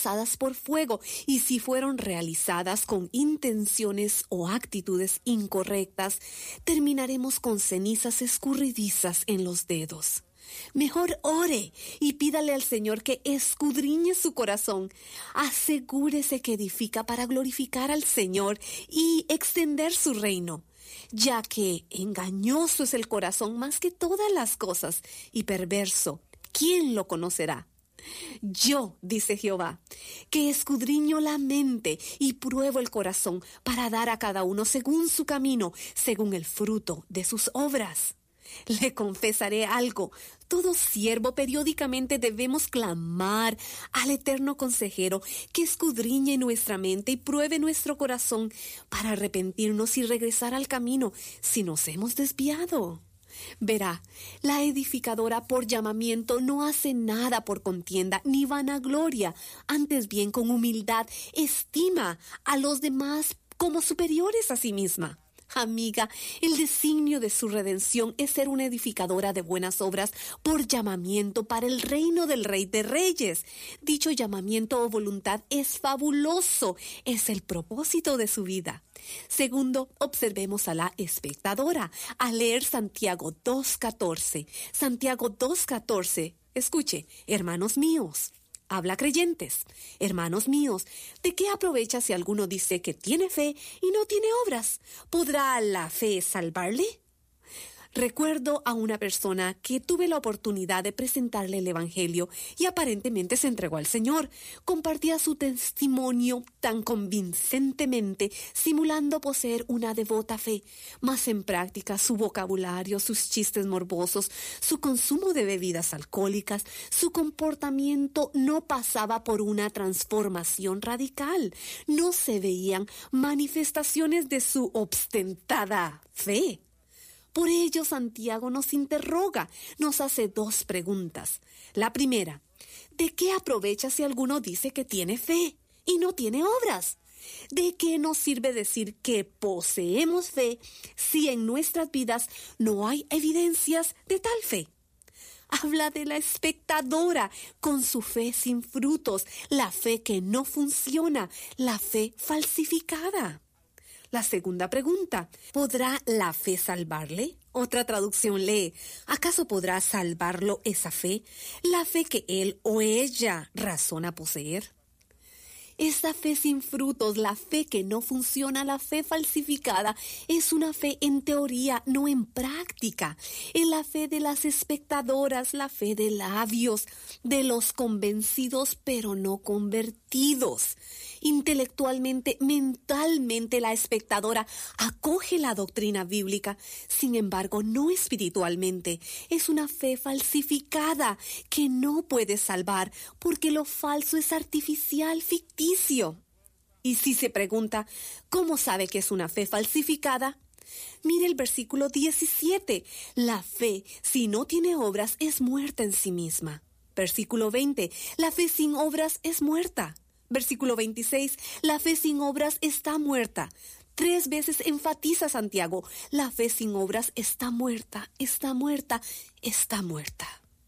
pasadas por fuego, y si fueron realizadas con intenciones o actitudes incorrectas, terminaremos con cenizas escurridizas en los dedos. Mejor ore y pídale al Señor que escudriñe su corazón. Asegúrese que edifica para glorificar al Señor y extender su reino, ya que engañoso es el corazón más que todas las cosas y perverso. ¿Quién lo conocerá? Yo, dice Jehová, que escudriño la mente y pruebo el corazón para dar a cada uno según su camino, según el fruto de sus obras. Le confesaré algo. Todo siervo periódicamente debemos clamar al eterno consejero que escudriñe nuestra mente y pruebe nuestro corazón para arrepentirnos y regresar al camino si nos hemos desviado. Verá, la edificadora por llamamiento no hace nada por contienda ni vanagloria, antes bien con humildad estima a los demás como superiores a sí misma. Amiga, el designio de su redención es ser una edificadora de buenas obras por llamamiento para el reino del Rey de Reyes. Dicho llamamiento o voluntad es fabuloso, es el propósito de su vida. Segundo, observemos a la espectadora al leer Santiago 2:14. Santiago 2:14, escuche, hermanos míos. Habla creyentes, hermanos míos, ¿de qué aprovecha si alguno dice que tiene fe y no tiene obras? ¿Podrá la fe salvarle? Recuerdo a una persona que tuve la oportunidad de presentarle el Evangelio y aparentemente se entregó al Señor. Compartía su testimonio tan convincentemente, simulando poseer una devota fe, mas en práctica su vocabulario, sus chistes morbosos, su consumo de bebidas alcohólicas, su comportamiento no pasaba por una transformación radical. No se veían manifestaciones de su ostentada fe. Por ello, Santiago nos interroga, nos hace dos preguntas. La primera, ¿de qué aprovecha si alguno dice que tiene fe y no tiene obras? ¿De qué nos sirve decir que poseemos fe si en nuestras vidas no hay evidencias de tal fe? Habla de la espectadora con su fe sin frutos, la fe que no funciona, la fe falsificada. La segunda pregunta, ¿podrá la fe salvarle? Otra traducción lee, ¿acaso podrá salvarlo esa fe? La fe que él o ella razona poseer. Esta fe sin frutos, la fe que no funciona, la fe falsificada, es una fe en teoría, no en práctica. Es la fe de las espectadoras, la fe de labios, de los convencidos pero no convertidos. Intelectualmente, mentalmente, la espectadora acoge la doctrina bíblica, sin embargo, no espiritualmente. Es una fe falsificada que no puede salvar porque lo falso es artificial, ficticio. Y si se pregunta, ¿cómo sabe que es una fe falsificada? Mire el versículo 17. La fe, si no tiene obras, es muerta en sí misma. Versículo 20. La fe sin obras es muerta. Versículo 26, la fe sin obras está muerta. 3 veces enfatiza Santiago, la fe sin obras está muerta, está muerta, está muerta.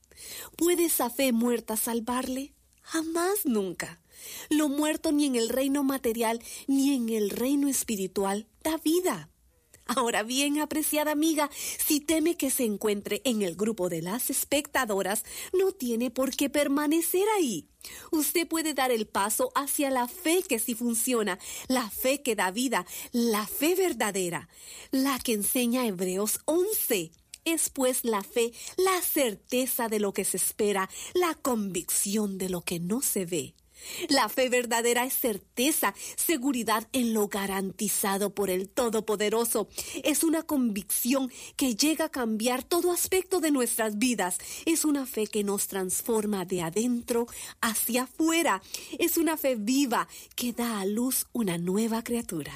¿Puede esa fe muerta salvarle? Jamás, nunca. Lo muerto ni en el reino material ni en el reino espiritual da vida. Ahora bien, apreciada amiga, si teme que se encuentre en el grupo de las espectadoras, no tiene por qué permanecer ahí. Usted puede dar el paso hacia la fe que sí funciona, la fe que da vida, la fe verdadera, la que enseña Hebreos 11. Es pues la fe, la certeza de lo que se espera, la convicción de lo que no se ve. La fe verdadera es certeza, seguridad en lo garantizado por el Todopoderoso. Es una convicción que llega a cambiar todo aspecto de nuestras vidas. Es una fe que nos transforma de adentro hacia afuera. Es una fe viva que da a luz una nueva criatura.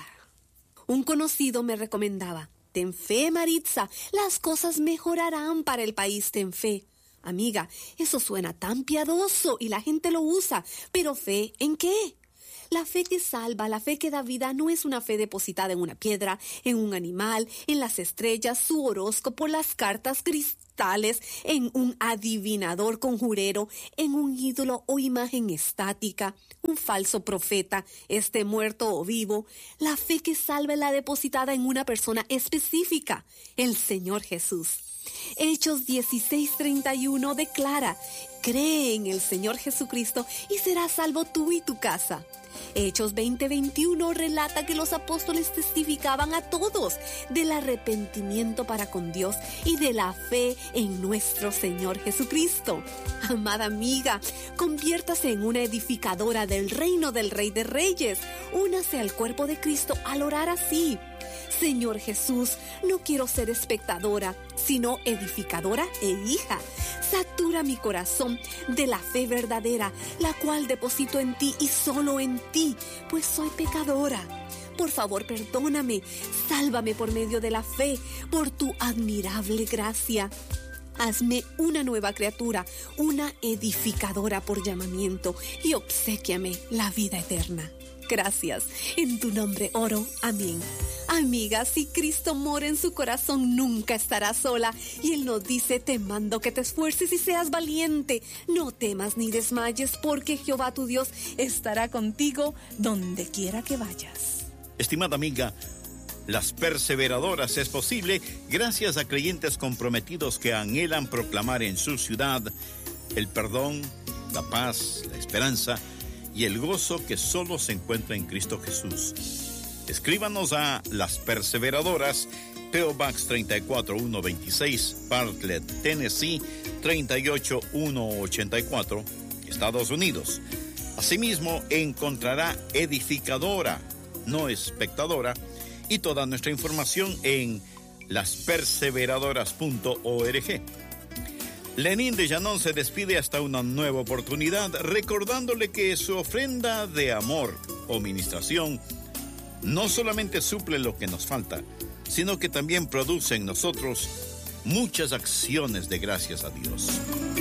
Un conocido me recomendaba, ten fe, Maritza, las cosas mejorarán para el país, ten fe. Amiga, eso suena tan piadoso y la gente lo usa, pero ¿fe en qué? La fe que salva, la fe que da vida, no es una fe depositada en una piedra, en un animal, en las estrellas, su horóscopo, las cartas cristales, en un adivinador conjurero, en un ídolo o imagen estática, un falso profeta, esté muerto o vivo. La fe que salva es la depositada en una persona específica, el Señor Jesús. Hechos 16:31 declara: cree en el Señor Jesucristo y serás salvo tú y tu casa. Hechos 20:21 relata que los apóstoles testificaban a todos del arrepentimiento para con Dios y de la fe en nuestro Señor Jesucristo. Amada amiga, conviértase en una edificadora del reino del Rey de Reyes. Únase al cuerpo de Cristo al orar así: Señor Jesús, no quiero ser espectadora, sino edificadora e hija. Satura mi corazón de la fe verdadera, la cual deposito en ti y solo en ti, pues soy pecadora. Por favor, perdóname, sálvame por medio de la fe, por tu admirable gracia. Hazme una nueva criatura, una edificadora por llamamiento, y obséquiame la vida eterna. Gracias. En tu nombre oro. Amén. Amiga, si Cristo mora en su corazón, nunca estará sola. Y Él nos dice: te mando que te esfuerces y seas valiente. No temas ni desmayes, porque Jehová tu Dios estará contigo donde quiera que vayas. Estimada amiga, Las Perseveradoras es posible gracias a creyentes comprometidos que anhelan proclamar en su ciudad el perdón, la paz, la esperanza y el gozo que solo se encuentra en Cristo Jesús. Escríbanos a Las Perseveradoras, P.O. Box 34126, Bartlett, Tennessee 38184, Estados Unidos. Asimismo, encontrará edificadora, no espectadora, y toda nuestra información en lasperseveradoras.org. Lenín de Llanón se despide hasta una nueva oportunidad, recordándole que su ofrenda de amor o ministración no solamente suple lo que nos falta, sino que también produce en nosotros muchas acciones de gracias a Dios.